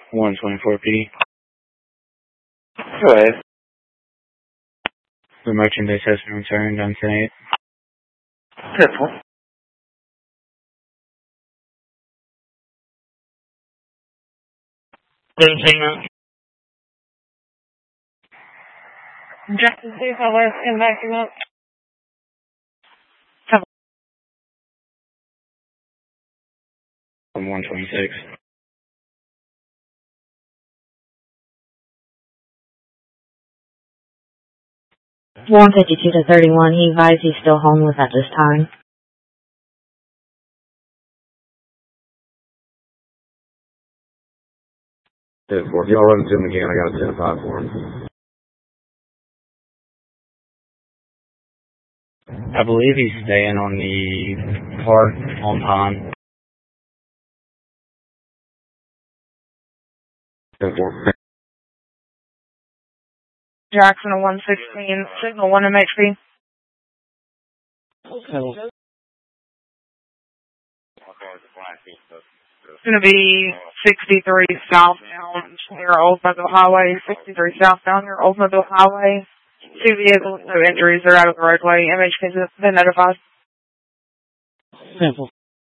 124P. Go ahead. The merchandise has been returned on 10-8. Simple. Didn't take that. Justice Day, how last in backing up. From 126. Warren 52 to 31. He advised he's still homeless at this time. If y'all run into him again, I got a 10-5 for him. I believe he's staying on the park on Pond. 10-4. Jackson to 116, signal 1 MHP. Okay. It's going to be 63 southbound near Oldsmobile Highway, 63 southbound near Oldsmobile Highway. 2 vehicles, no injuries, are out of the roadway. MHP has been notified. Simple.